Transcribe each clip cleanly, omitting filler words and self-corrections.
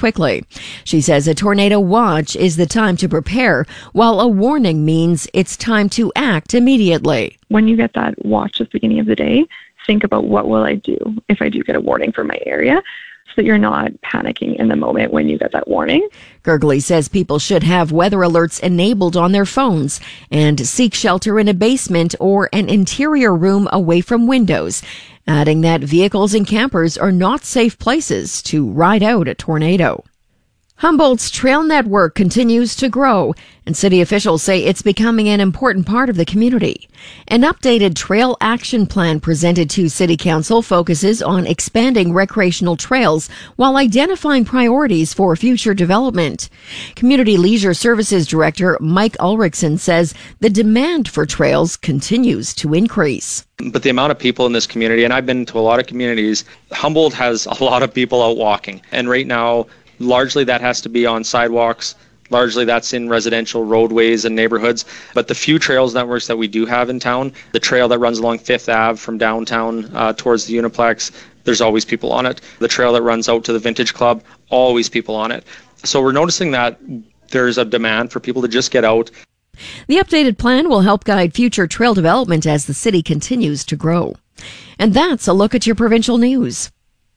quickly. She says a tornado watch is the time to prepare, while a warning means it's time to act immediately. When you get that watch at the beginning of the day, think about what will I do if I do get a warning for my area, so that you're not panicking in the moment when you get that warning. Gergely says people should have weather alerts enabled on their phones and seek shelter in a basement or an interior room away from windows, adding that vehicles and campers are not safe places to ride out a tornado. Humboldt's trail network continues to grow, and city officials say it's becoming an important part of the community. An updated trail action plan presented to City Council focuses on expanding recreational trails while identifying priorities for future development. Community Leisure Services Director Mike Ulrichsen says the demand for trails continues to increase. But the amount of people in this community, and I've been to a lot of communities, Humboldt has a lot of people out walking. And right now, largely that has to be on sidewalks. Largely that's in residential roadways and neighborhoods. But the few trails networks that we do have in town, the trail that runs along 5th Ave from downtown towards the Uniplex, there's always people on it. The trail that runs out to the Vintage Club, always people on it. So we're noticing that there's a demand for people to just get out. The updated plan will help guide future trail development as the city continues to grow. And that's a look at your provincial news.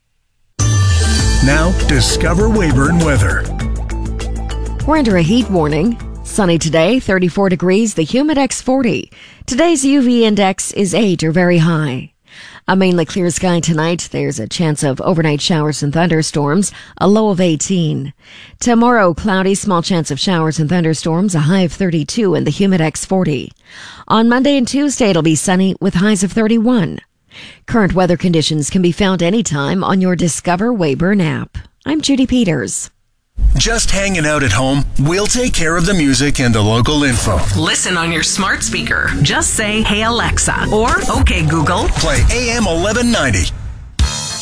Now, Discover Weyburn weather. We're under a heat warning. Sunny today, 34 degrees, the Humidex 40. Today's UV index is 8 or very high. A mainly clear sky tonight. There's a chance of overnight showers and thunderstorms, a low of 18. Tomorrow, cloudy, small chance of showers and thunderstorms, a high of 32 and the Humidex 40. On Monday and Tuesday, it'll be sunny with highs of 31. Current weather conditions can be found anytime on your Discover Weyburn app. I'm Judy Peters. Just hanging out at home? We'll take care of the music and the local info. Listen on your smart speaker. Just say, "Hey Alexa," or "Okay Google." Play AM 1190.